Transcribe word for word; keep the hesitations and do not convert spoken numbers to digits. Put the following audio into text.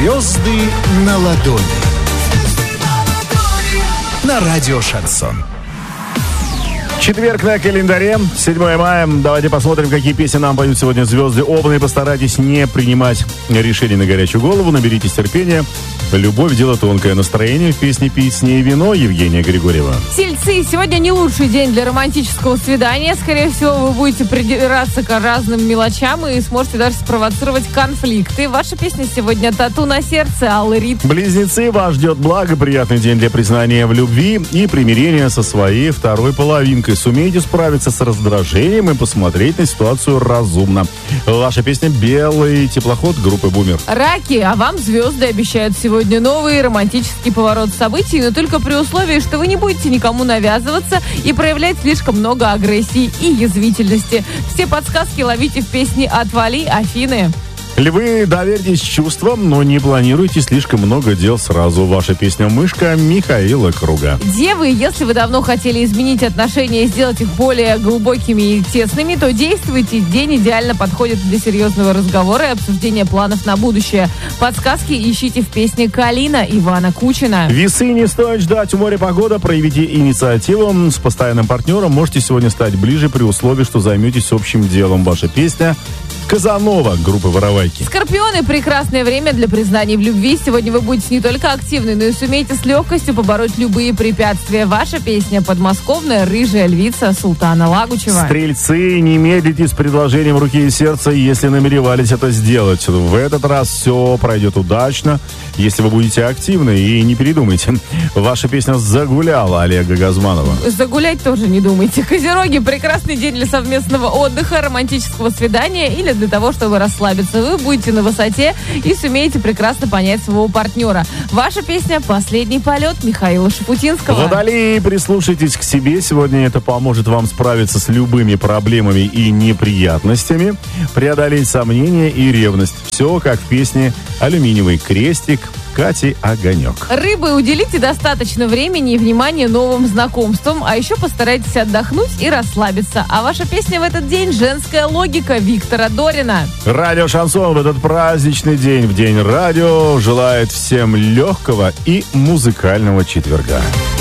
Звезды на ладони. На радио «Шансон». Четверг на календаре, седьмое мая. Давайте посмотрим, какие песни нам поют сегодня звезды. Оба, и постарайтесь не принимать решения на горячую голову. Наберитесь терпения. Любовь – дело тонкое. Настроение в песне «Пить с ней вино» Евгения Григорьева. Тельцы, сегодня не лучший день для романтического свидания. Скорее всего, вы будете придираться к разным мелочам и сможете даже спровоцировать конфликты. Ваша песня сегодня «Тату на сердце» Аллы Рид. Близнецы, вас ждет благоприятный день для признания в любви и примирения со своей второй половинкой. Сумейте справиться с раздражением и посмотреть на ситуацию разумно. Ваша песня «Белый теплоход» группы «Бумер». Раки, а вам звезды обещают сегодня новый романтический поворот событий, но только при условии, что вы не будете никому навязываться и проявлять слишком много агрессии и язвительности. Все подсказки ловите в песне «Отвали, Афины». Львы, доверьтесь чувствам, но не планируйте слишком много дел сразу. Ваша песня «Мышка» Михаила Круга. Девы, если вы давно хотели изменить отношения и сделать их более глубокими и тесными, то действуйте. День идеально подходит для серьезного разговора и обсуждения планов на будущее. Подсказки ищите в песне «Калина» Ивана Кучина. Весы, не стоит ждать у моря погода. Проявите инициативу. С постоянным партнером можете сегодня стать ближе при условии, что займетесь общим делом. Ваша песня «Казанова» группы «Воровайки». Скорпионы, прекрасное время для признаний в любви. Сегодня вы будете не только активны, но и сумеете с легкостью побороть любые препятствия. Ваша песня подмосковная «Рыжая львица» Султана Лагучева. Стрельцы, не медлите с предложением руки и сердца, если намеревались это сделать. В этот раз все пройдет удачно, если вы будете активны и не передумайте. Ваша песня «Загуляла» Олега Газманова. Загулять тоже не думайте. Козероги, прекрасный день для совместного отдыха, романтического свидания или для того, чтобы расслабиться. Вы будете на высоте и сумеете прекрасно понять своего партнера. Ваша песня «Последний полет» Михаила Шапутинского. Водолеи, прислушайтесь к себе. Сегодня это поможет вам справиться с любыми проблемами и неприятностями, преодолеть сомнения и ревность. Все как в песне «Алюминиевый крестик» Кати Огонек. Рыбы, уделите достаточно времени и внимания новым знакомствам, а еще постарайтесь отдохнуть и расслабиться. А ваша песня в этот день «Женская логика» Виктора Дорина. Радио «Шансон» в этот праздничный день, в день радио, желает всем легкого и музыкального четверга.